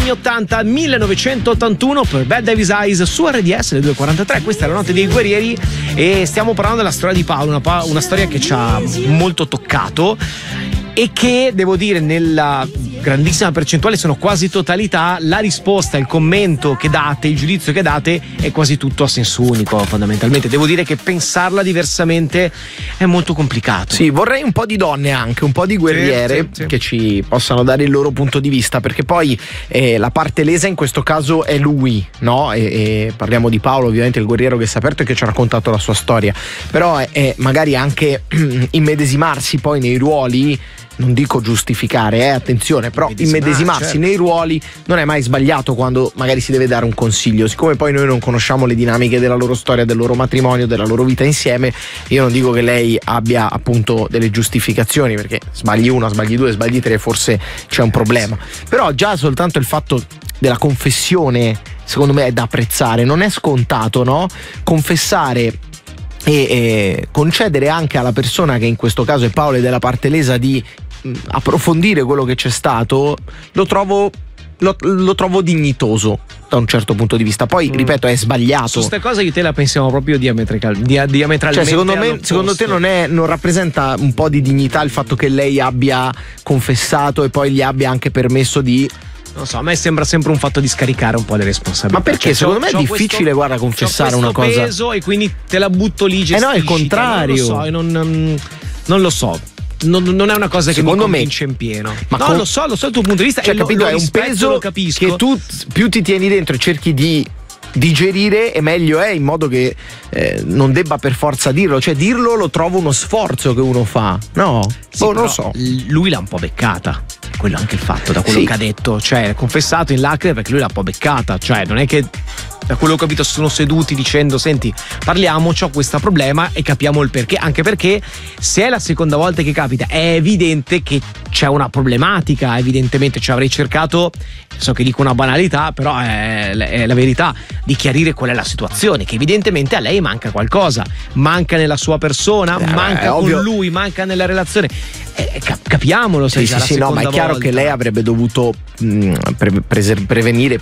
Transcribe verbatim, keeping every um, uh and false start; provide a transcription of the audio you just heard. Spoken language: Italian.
anni ottanta, millenovecentottantuno per Bad Davis Eyes su R D S le due e quarantatré. Questa è la notte dei guerrieri e stiamo parlando della storia di Paolo, una, pa- una storia che ci ha molto toccato e che, devo dire, nella grandissima percentuale, sono quasi totalità, la risposta, il commento che date, il giudizio che date è quasi tutto a senso unico, fondamentalmente. Devo dire che pensarla diversamente è molto complicato. Sì, vorrei un po' di donne anche, un po' di guerriere, sì, sì, sì, che ci possano dare il loro punto di vista, perché poi eh, la parte lesa in questo caso è lui, no? E, e parliamo di Paolo, ovviamente il guerriero che si è aperto e che ci ha raccontato la sua storia, però è, è magari anche immedesimarsi poi nei ruoli. Non dico giustificare, eh, attenzione, però Medesimar, immedesimarsi certo. nei ruoli non è mai sbagliato quando magari si deve dare un consiglio. Siccome poi noi non conosciamo le dinamiche della loro storia, del loro matrimonio, della loro vita insieme, io non dico che lei abbia appunto delle giustificazioni, perché sbagli una, sbagli due, sbagli tre, forse c'è un problema. Però già soltanto il fatto della confessione secondo me è da apprezzare, non è scontato, no? Confessare e, e concedere anche alla persona, che in questo caso è Paolo e della parte lesa, di mh, approfondire quello che c'è stato, lo trovo lo, lo trovo dignitoso da un certo punto di vista. Poi mm. ripeto, è sbagliato. Su queste cose io te la pensiamo proprio diametrical, dia, diametralmente. Cioè secondo me, secondo te non è non rappresenta un po' di dignità il fatto che lei abbia confessato e poi gli abbia anche permesso di... Non so, a me sembra sempre un fatto di scaricare un po' le responsabilità. Ma perché? Cioè, secondo me è difficile, questo, guarda, confessare una cosa. Peso e quindi te la butto lì, gestisci. Eh no, è il contrario. Non lo so, non, non lo so. Non, non è una cosa che secondo mi convince me, in pieno. Ma no, con... lo so, lo so il tuo punto di vista. Cioè, e capito, lo, è lo un rispetto, peso lo capisco. Che tu più ti tieni dentro e cerchi di digerire, e meglio è, in modo che eh, non debba per forza dirlo. Cioè dirlo lo trovo uno sforzo che uno fa. No? Sì, oh, non lo so. Lui l'ha un po' beccata. Quello anche il fatto, da quello sì. che ha detto, cioè ha confessato in lacrime perché lui l'ha un po' beccata, cioè non è che, da quello che ho capito, sono seduti dicendo senti, parliamo, c'ho questo problema e capiamo il perché, anche perché se è la seconda volta che capita è evidente che c'è una problematica, evidentemente, cioè avrei cercato, so che dico una banalità, però è, è la verità, di chiarire qual è la situazione, che evidentemente a lei manca qualcosa, manca nella sua persona, eh, manca con ovvio. lui, manca nella relazione. Eh, capiamolo, se sì, sì, sì, no, ma è chiaro volta. che lei avrebbe dovuto mh, pre- preser- prevenire